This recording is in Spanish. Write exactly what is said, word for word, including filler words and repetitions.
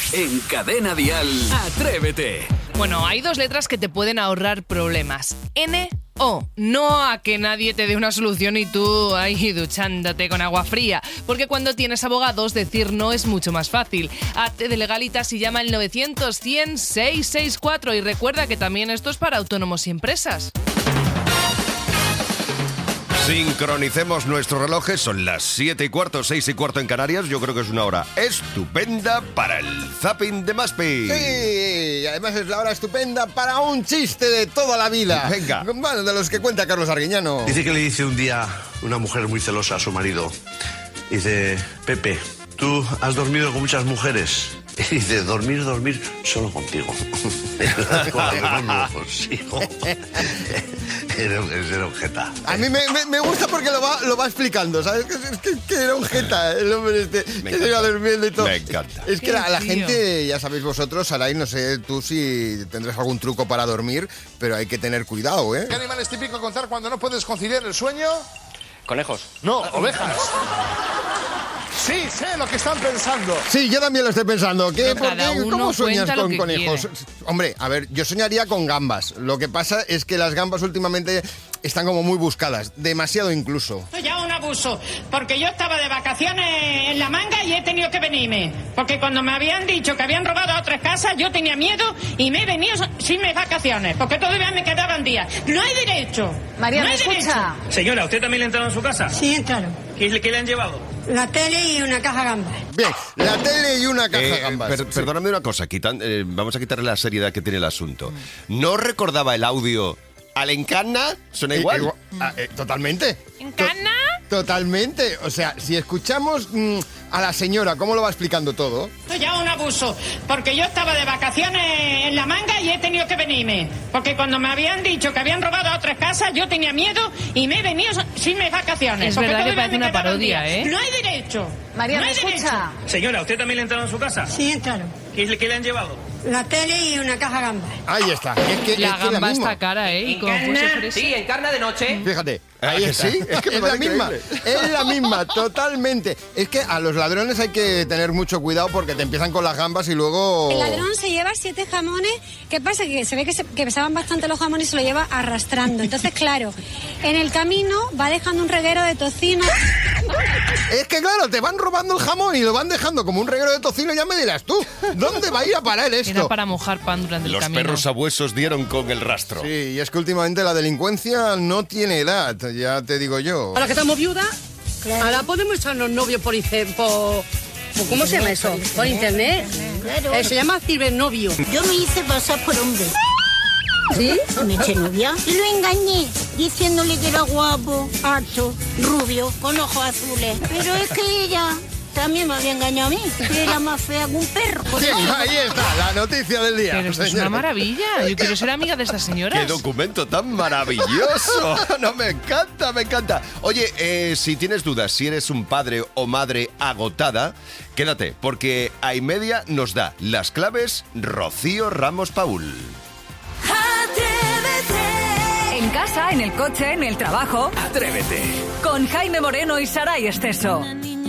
En Cadena Dial, Atrévete. Bueno, hay dos letras que te pueden ahorrar problemas. N O. No a que nadie te dé una solución y tú ahí duchándote con agua fría. Porque cuando tienes abogados, decir no es mucho más fácil. Hazte de legalitas y llama al novecientos cien seiscientos sesenta y cuatro. Y recuerda que también esto es para autónomos y empresas. Sincronicemos nuestros relojes, son las siete y cuarto, seis y cuarto en Canarias. Yo creo que es una hora estupenda para el zapping de Maspi. Sí, además es la hora estupenda para un chiste de toda la vida. Venga. Bueno, de los que cuenta Carlos Arguiñano. Dice que le dice un día una mujer muy celosa a su marido. Dice, Pepe, ¿tú has dormido con muchas mujeres? Y dice, dormir, dormir, solo contigo. Coño, consigo. Era, era un jeta. A mí me, me, me gusta porque lo va, lo va explicando, ¿sabes? Que, es que, que era un jeta el hombre este, Me que se iba durmiendo y todo. Me encanta. Es que la, la gente, ya sabéis vosotros, Saray, no sé tú si tendrás algún truco para dormir, pero hay que tener cuidado, ¿eh? ¿Qué animal es típico contar cuando no puedes conciliar el sueño? Conejos. No, ovejas. Sí, sé lo que están pensando. Sí, yo también lo estoy pensando. ¿Qué, Pero por cada qué? uno ¿Cómo sueñas cuenta lo con que conejos? quiere. Hombre, a ver, yo soñaría con gambas. Lo que pasa es que las gambas últimamente están como muy buscadas, demasiado incluso. Esto ya es un abuso, porque yo estaba de vacaciones en La Manga y he tenido que venirme. Porque cuando me habían dicho que habían robado a otras casas, yo tenía miedo y me he venido sin mis vacaciones, porque todavía me quedaban días. No hay derecho. María, no ¿me hay escucha? derecho. Señora, ¿usted también le entraron en su casa? Sí, entraron. ¿Qué, qué le han llevado? La tele y una caja gamba. Bien, la tele y una caja Eh, gambas. per- perdóname una cosa, quitan, eh, vamos a quitarle la seriedad que tiene el asunto. ¿No recordaba el audio al Encarna? Suena Eh, igual. igual- ah, eh, totalmente. ¿Encarna? To- Totalmente. O sea, si escuchamos mm, a la señora cómo lo va explicando todo. Esto ya es un abuso, porque yo estaba de vacaciones en La Manga y he tenido que venirme. Porque cuando me habían dicho que habían robado a otras casas, yo tenía miedo y me he venido sin mis vacaciones. Es porque verdad que todavía parece me una quedaban parodia, días. ¿eh? No hay derecho. María, no ¿me hay escucha? Señora, ¿usted también le entraron en su casa? Sí, entraron. ¿Qué, qué le han llevado? La tele y una caja gamba. Ahí está. Es que, La es que gamba misma. está cara, ¿eh? Y como fuese fresa. Sí, encarna de noche. Fíjate, ¿Ah, ahí que está. sí? Es que me es la parece misma, increíble. es la misma, totalmente. Es que a los ladrones hay que tener mucho cuidado porque te empiezan con las gambas y luego... El ladrón se lleva siete jamones. ¿Qué pasa? Que se ve que, se, que pesaban bastante los jamones y se lo lleva arrastrando. Entonces, claro, en el camino va dejando un reguero de tocino. Es que claro, te van robando el jamón y lo van dejando como un reguero de tocino, ya me dirás tú. ¿Dónde va a ir a parar Era esto? para mojar pan durante el Los camino. perros sabuesos dieron con el rastro. Sí, y es que últimamente la delincuencia no tiene edad, ya te digo yo. Ahora que estamos viudas, ahora podemos echarnos novios por, ince- por, por- ¿cómo se llama eso? Por internet. Eh, se llama cibernovio. Yo me hice pasar por hombre. ¿Sí? Me eché novia y lo engañé, diciéndole que era guapo, alto, rubio, con ojos azules. Pero es que ella también me había engañado a mí, que era más fea que un perro. Sí, ahí está, la noticia del día. Pero esto es señores. una maravilla. Yo quiero ser amiga de estas señoras. ¡Qué documento tan maravilloso! No, me encanta, me encanta. Oye, eh, si tienes dudas, si eres un padre o madre agotada, quédate, porque a y media nos da las claves Rocío Ramos Paul. En casa, en el coche, en el trabajo. Atrévete. Con Jaime Moreno y Saray Esteso.